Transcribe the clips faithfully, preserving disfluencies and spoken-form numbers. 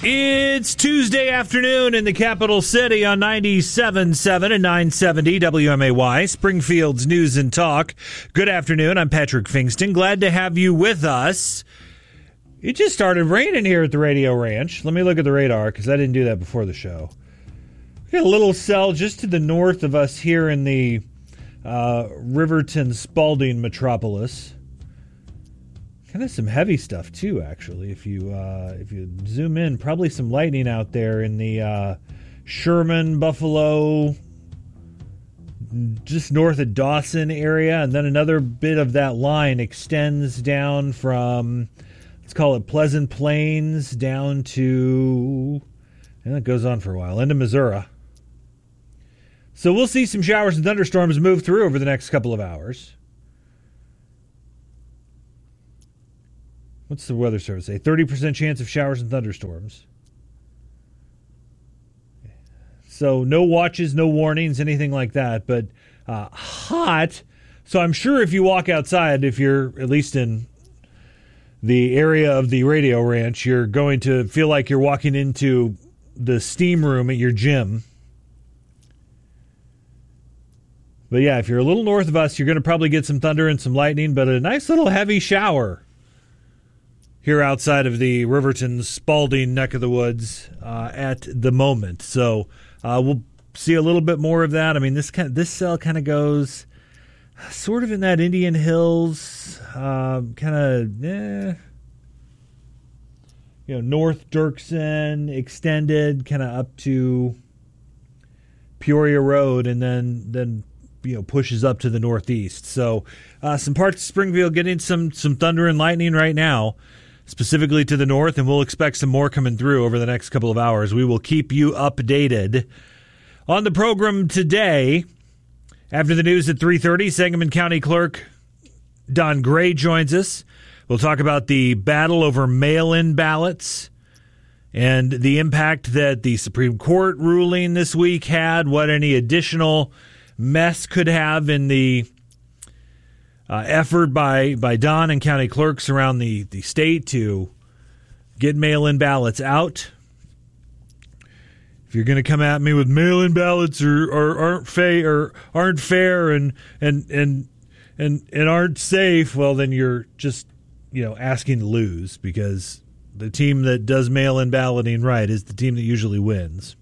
It's Tuesday afternoon in the capital city on ninety-seven point seven and nine seventy W M A Y, Springfield's News and Talk. Good afternoon. I'm Patrick Fingston. Glad to have you with us. It just started raining here at the Radio Ranch. Let me look at the radar because I didn't do that before the show. We got a little cell just to the north of us here in the uh, Riverton-Spalding metropolis. Kind of some heavy stuff too, actually. If you uh, if you zoom in, probably some lightning out there in the uh, Sherman, Buffalo, just north of Dawson area, and then another bit of that line extends down from, let's call it Pleasant Plains, down to, and it goes on for a while, into Missouri. So we'll see some showers and thunderstorms move through over the next couple of hours. What's the weather service say? thirty percent chance of showers and thunderstorms. So no watches, no warnings, anything like that. But uh, hot. So I'm sure if you walk outside, if you're at least in the area of the Radio Ranch, you're going to feel like you're walking into the steam room at your gym. But yeah, if you're a little north of us, you're going to probably get some thunder and some lightning, but a nice little heavy shower here outside of the Riverton Spalding neck of the woods uh, at the moment. So uh, we'll see a little bit more of that. I mean, this kind of, this cell kind of goes sort of in that Indian Hills, uh, kind of, eh, you know, North Dirksen extended kind of up to Peoria Road, and then then you know pushes up to the northeast. So uh, some parts of Springfield getting some some thunder and lightning right now, specifically to the north, and we'll expect some more coming through over the next couple of hours. We will keep you updated. On the program today, after the news at three thirty, Sangamon County Clerk Don Gray joins us. We'll talk about the battle over mail-in ballots and the impact that the Supreme Court ruling this week had, what any additional mess could have in the Uh, effort by, by Don and county clerks around the, the state to get mail-in ballots out. If you're going to come at me with mail-in ballots or, or aren't fair or aren't fair and and and and and aren't safe, well, then you're just you know asking to lose, because the team that does mail-in balloting right is the team that usually wins.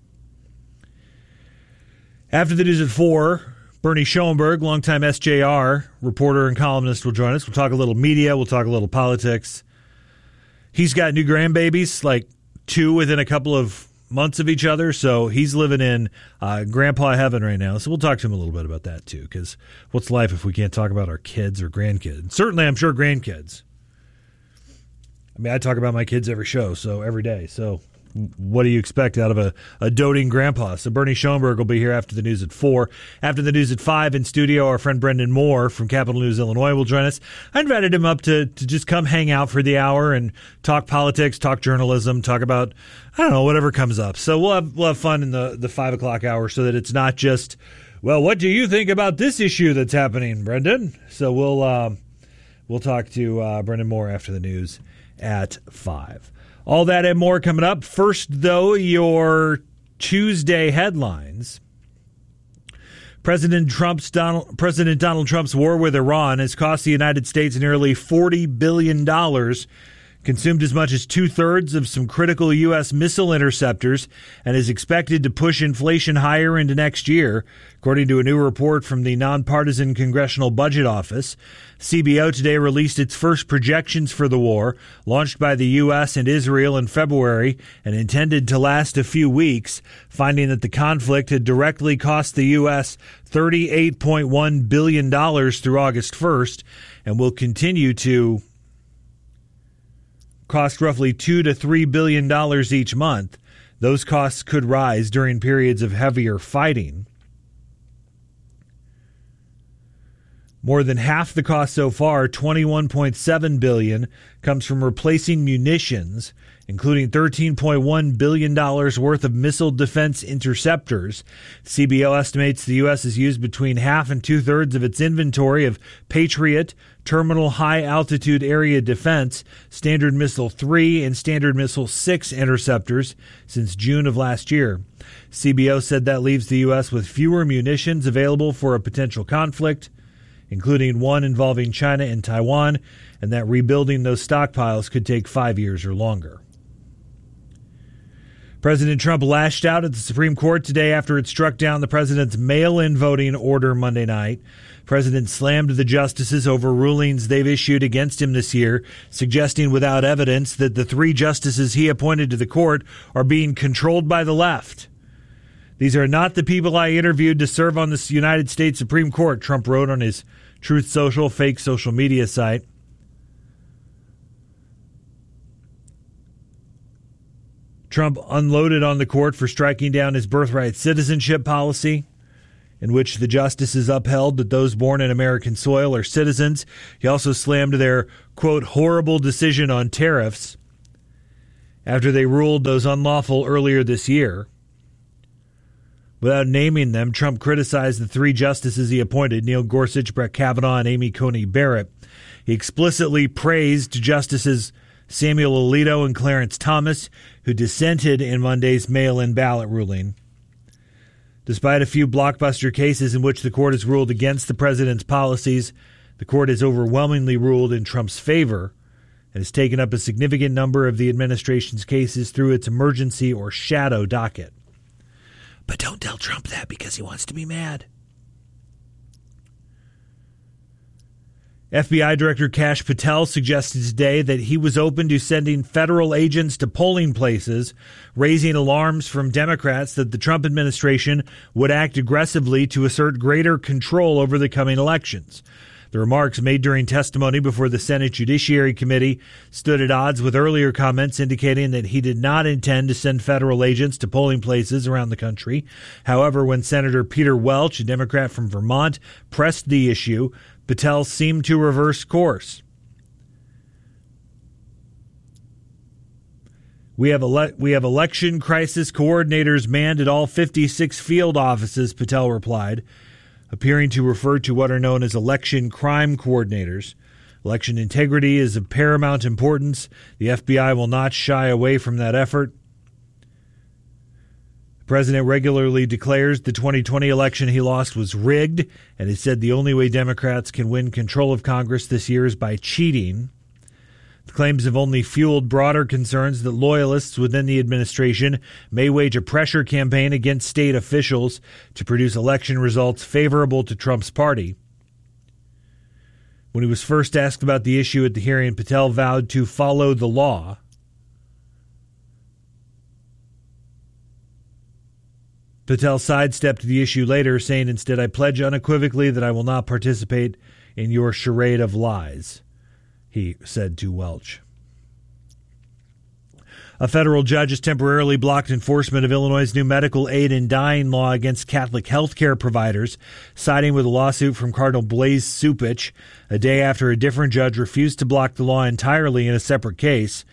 After the news at four, Bernie Schoenberg, longtime S J R reporter and columnist, will join us. We'll talk a little media. We'll talk a little politics. He's got new grandbabies, like two within a couple of months of each other, so he's living in uh, grandpa heaven right now. So we'll talk to him a little bit about that, too, because what's life if we can't talk about our kids or grandkids? Certainly, I'm sure grandkids. I mean, I talk about my kids every show, so every day, so what do you expect out of a, a doting grandpa? So Bernie Schoenberg will be here after the news at four. After the news at five in studio, our friend Brendan Moore from Capital News Illinois will join us. I invited him up to, to just come hang out for the hour and talk politics, talk journalism, talk about, I don't know, whatever comes up. So we'll have, we'll have fun in the, the five o'clock hour so that it's not just, well, what do you think about this issue that's happening, Brendan? So we'll, um, we'll talk to uh, Brendan Moore after the news at five. All that and more coming up. First, though, your Tuesday headlines. President Trump's Donald, President Donald Trump's war with Iran has cost the United States nearly forty billion dollars, consumed as much as two-thirds of some critical U S missile interceptors, and is expected to push inflation higher into next year, according to a new report from the Nonpartisan Congressional Budget Office. C B O today released its first projections for the war, launched by the U S and Israel in February and intended to last a few weeks, finding that the conflict had directly cost the U S thirty-eight point one billion dollars through August first and will continue to cost roughly two to three billion dollars each month. Those costs could rise during periods of heavier fighting. More than half the cost so far, twenty-one point seven billion dollars, comes from replacing munitions including thirteen point one billion dollars worth of missile defense interceptors. C B O estimates the U S has used between half and two-thirds of its inventory of Patriot, Terminal High Altitude Area Defense, Standard Missile three, and Standard Missile six interceptors since June of last year. C B O said that leaves the U S with fewer munitions available for a potential conflict, including one involving China and Taiwan, and that rebuilding those stockpiles could take five years or longer. President Trump lashed out at the Supreme Court today after it struck down the president's mail-in voting order Monday night. The president slammed the justices over rulings they've issued against him this year, suggesting without evidence that the three justices he appointed to the court are being controlled by the left. These are not the people I interviewed to serve on the United States Supreme Court, Trump wrote on his Truth Social fake social media site. Trump unloaded on the court for striking down his birthright citizenship policy, in which the justices upheld that those born in American soil are citizens. He also slammed their, quote, horrible decision on tariffs after they ruled those unlawful earlier this year. Without naming them, Trump criticized the three justices he appointed, Neil Gorsuch, Brett Kavanaugh, and Amy Coney Barrett. He explicitly praised Justices Samuel Alito and Clarence Thomas, who dissented in Monday's mail-in ballot ruling. Despite a few blockbuster cases in which the court has ruled against the president's policies, the court has overwhelmingly ruled in Trump's favor and has taken up a significant number of the administration's cases through its emergency or shadow docket. But don't tell Trump that because he wants to be mad. F B I Director Kash Patel suggested today that he was open to sending federal agents to polling places, raising alarms from Democrats that the Trump administration would act aggressively to assert greater control over the coming elections. The remarks made during testimony before the Senate Judiciary Committee stood at odds with earlier comments indicating that he did not intend to send federal agents to polling places around the country. However, when Senator Peter Welch, a Democrat from Vermont, pressed the issue, Patel seemed to reverse course. We have ele- we have election crisis coordinators manned at all fifty-six field offices, Patel replied, appearing to refer to what are known as election crime coordinators. Election integrity is of paramount importance. The F B I will not shy away from that effort. The president regularly declares the twenty twenty election he lost was rigged, and has said the only way Democrats can win control of Congress this year is by cheating. The claims have only fueled broader concerns that loyalists within the administration may wage a pressure campaign against state officials to produce election results favorable to Trump's party. When he was first asked about the issue at the hearing, Patel vowed to follow the law. Patel sidestepped the issue later, saying, "Instead, I pledge unequivocally that I will not participate in your charade of lies," he said to Welch. A federal judge has temporarily blocked enforcement of Illinois' new medical aid in dying law against Catholic health care providers, siding with a lawsuit from Cardinal Blaise Cupich, a day after a different judge refused to block the law entirely in a separate case.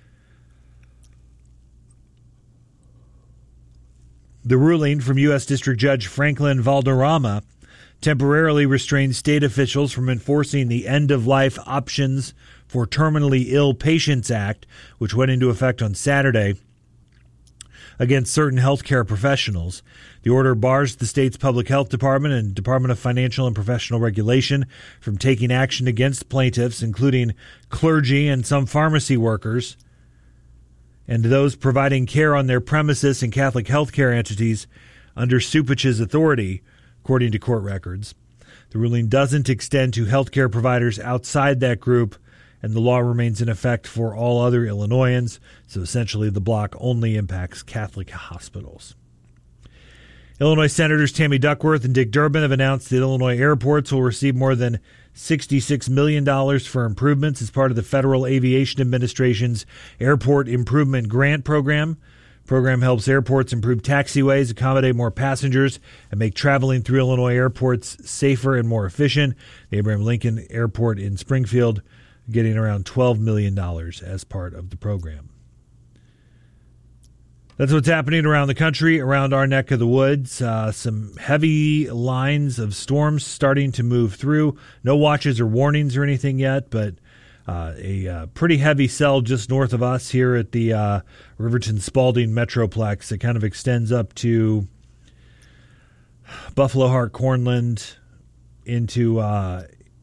The ruling from U S. District Judge Franklin Valderrama temporarily restrained state officials from enforcing the End-of-Life Options for Terminally Ill Patients Act, which went into effect on Saturday, against certain healthcare professionals. The order bars the state's public health department and Department of Financial and Professional Regulation from taking action against plaintiffs, including clergy and some pharmacy workers, and those providing care on their premises and Catholic healthcare entities under Cupich's authority, according to court records. The ruling doesn't extend to healthcare providers outside that group, and the law remains in effect for all other Illinoisans, so essentially the block only impacts Catholic hospitals. Illinois Senators Tammy Duckworth and Dick Durbin have announced that Illinois airports will receive more than sixty-six million dollars for improvements as part of the Federal Aviation Administration's Airport Improvement Grant Program. The program helps airports improve taxiways, accommodate more passengers, and make traveling through Illinois airports safer and more efficient. The Abraham Lincoln Airport in Springfield getting around twelve million dollars as part of the program. That's what's happening around the country, around our neck of the woods. Uh, some heavy lines of storms starting to move through. No watches or warnings or anything yet, but uh, a uh, pretty heavy cell just north of us here at the uh, Riverton-Spalding Metroplex. It kind of extends up to Buffalo Heart, Cornland, into uh,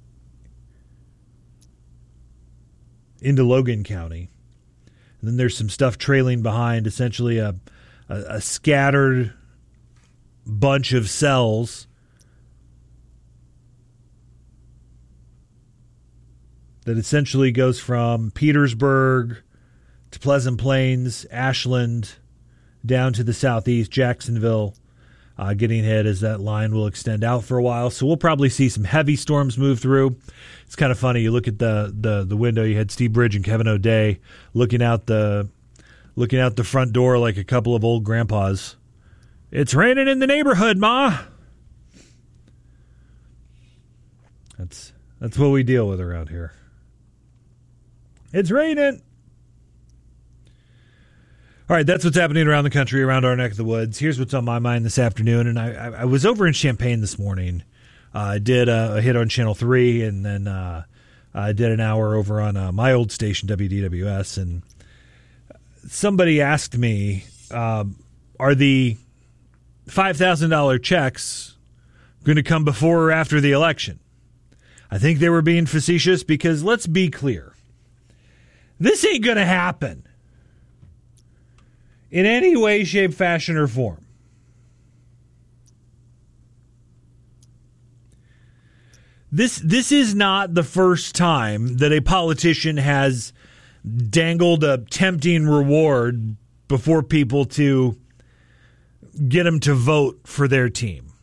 into Logan County. And then there's some stuff trailing behind, essentially a, a, a scattered bunch of cells that essentially goes from Petersburg to Pleasant Plains, Ashland, down to the southeast, Jacksonville, uh, getting hit as that line will extend out for a while. So we'll probably see some heavy storms move through. It's kind of funny. You look at the, the, the window. You had Steve Bridge and Kevin O'Day looking out the looking out the front door like a couple of old grandpas. It's raining in the neighborhood, Ma. That's that's what we deal with around here. It's raining. All right, that's what's happening around the country, around our neck of the woods. Here's what's on my mind this afternoon. And I, I, I was over in Champaign this morning. Uh, I did a, a hit on Channel three, and then uh, I did an hour over on uh, my old station, W D W S. And somebody asked me, uh, are the five thousand dollars checks going to come before or after the election? I think they were being facetious because, let's be clear, this ain't going to happen in any way, shape, fashion, or form. This this is not the first time that a politician has dangled a tempting reward before people to get them to vote for their team.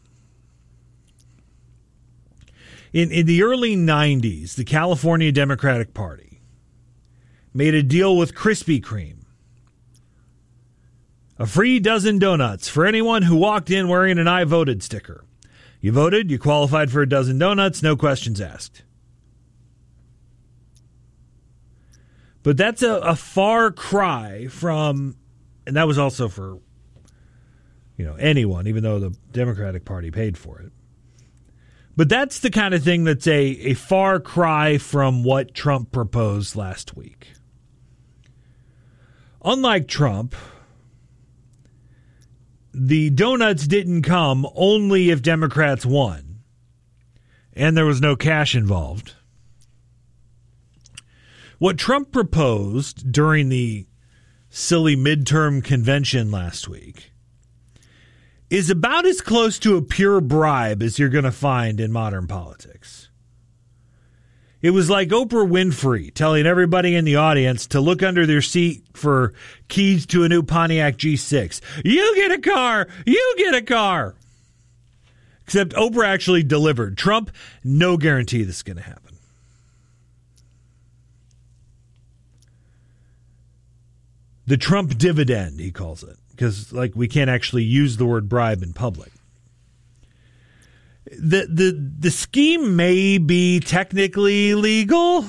In in the early nineties, the California Democratic Party made a deal with Krispy Kreme. A free dozen donuts for anyone who walked in wearing an I voted sticker. You voted, you qualified for a dozen donuts, no questions asked. But that's a, a far cry from, and that was also for, you know, anyone, even though the Democratic Party paid for it. But that's the kind of thing that's a, a far cry from what Trump proposed last week. Unlike Trump, the donuts didn't come only if Democrats won, and there was no cash involved. What Trump proposed during the silly midterm convention last week is about as close to a pure bribe as you're going to find in modern politics. It was like Oprah Winfrey telling everybody in the audience to look under their seat for keys to a new Pontiac G six. You get a car! You get a car! Except Oprah actually delivered. Trump, no guarantee this is going to happen. The Trump dividend, he calls it, because like we can't actually use the word bribe in public. The the the scheme may be technically legal,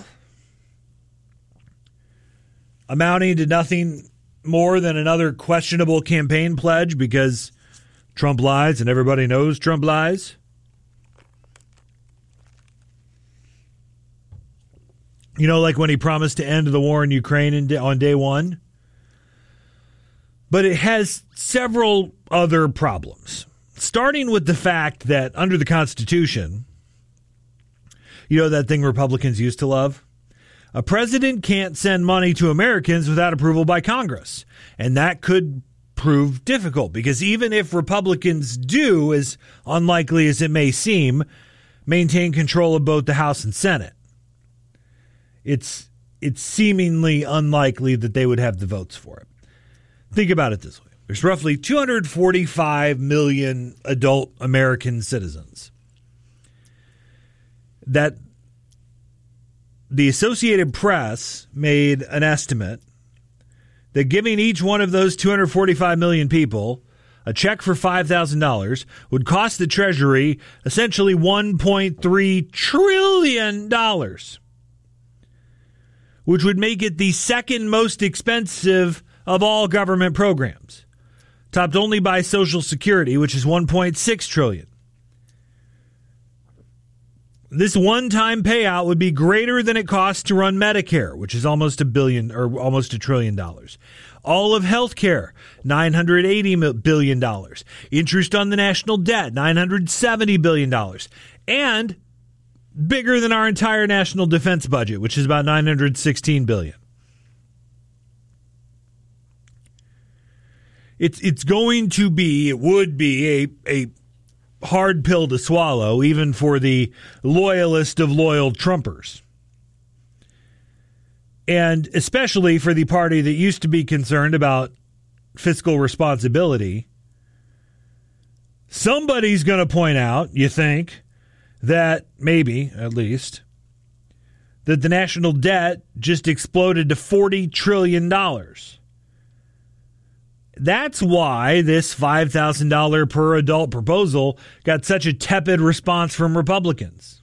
amounting to nothing more than another questionable campaign pledge because Trump lies and everybody knows Trump lies. You know, like when he promised to end the war in Ukraine in, on day one. But it has several other problems. Starting with the fact that under the Constitution, you know that thing Republicans used to love? A president can't send money to Americans without approval by Congress. And that could prove difficult because even if Republicans do, as unlikely as it may seem, maintain control of both the House and Senate, it's it's seemingly unlikely that they would have the votes for it. Think about it this way. There's roughly two hundred forty-five million adult American citizens that the Associated Press made an estimate that giving each one of those two hundred forty-five million people a check for five thousand dollars would cost the Treasury essentially one point three trillion dollars, which would make it the second most expensive of all government programs. topped only by Social Security, which is one point six trillion dollars. This one-time payout would be greater than it costs to run Medicare, which is almost a billion or almost a trillion dollars. All of healthcare, nine hundred eighty billion dollars. Interest on the national debt, nine hundred seventy billion dollars. And bigger than our entire national defense budget, which is about nine hundred sixteen billion dollars. It's it's going to be, it would be a a hard pill to swallow, even for the loyalist of loyal Trumpers. And especially for the party that used to be concerned about fiscal responsibility. Somebody's going to point out, you think, that maybe, at least, that the national debt just exploded to forty trillion dollars. That's why this five thousand dollars per adult proposal got such a tepid response from Republicans.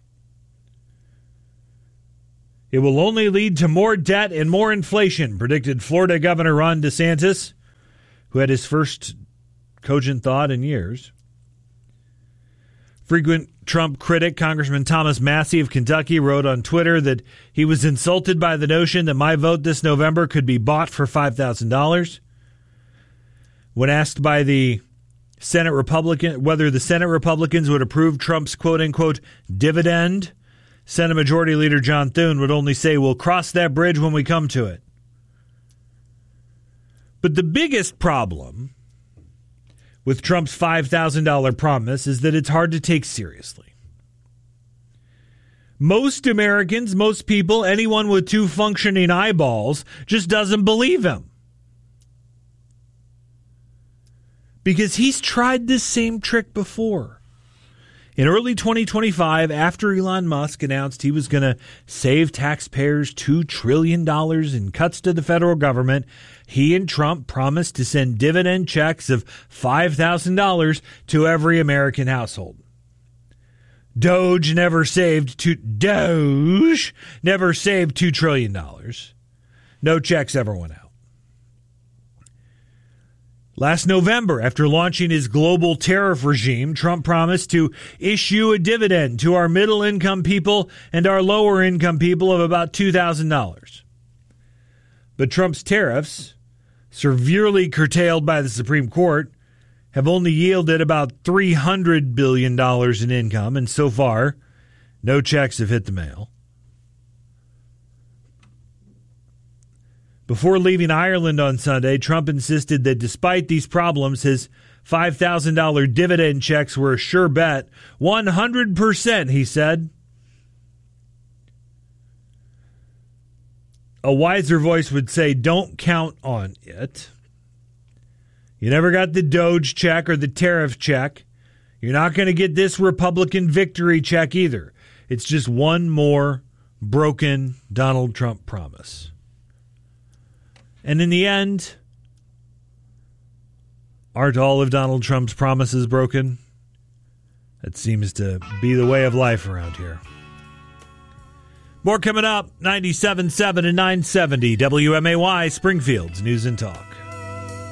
It will only lead to more debt and more inflation, predicted Florida Governor Ron DeSantis, who had his first cogent thought in years. Frequent Trump critic Congressman Thomas Massie of Kentucky wrote on Twitter that he was insulted by the notion that my vote this November could be bought for five thousand dollars. When asked by the Senate Republican whether the Senate Republicans would approve Trump's quote-unquote dividend, Senate Majority Leader John Thune would only say, "We'll cross that bridge when we come to it." But the biggest problem with Trump's five thousand dollars promise is that it's hard to take seriously. Most Americans, most people, anyone with two functioning eyeballs just doesn't believe him. Because he's tried this same trick before. In early twenty twenty-five, after Elon Musk announced he was going to save taxpayers two trillion dollars in cuts to the federal government, he and Trump promised to send dividend checks of five thousand dollars to every American household. Doge never saved two, Doge never saved two trillion dollars. No checks ever went out. Last November, after launching his global tariff regime, Trump promised to issue a dividend to our middle-income people and our lower-income people of about two thousand dollars. But Trump's tariffs, severely curtailed by the Supreme Court, have only yielded about three hundred billion dollars in income, and so far, no checks have hit the mail. Before leaving Ireland on Sunday, Trump insisted that despite these problems, his five thousand dollars dividend checks were a sure bet. one hundred percent, he said. A wiser voice would say, don't count on it. You never got the Doge check or the tariff check. You're not going to get this Republican victory check either. It's just one more broken Donald Trump promise. And in the end, aren't all of Donald Trump's promises broken? That seems to be the way of life around here. More coming up, ninety-seven point seven and nine seventy W M A Y, Springfield's News and Talk.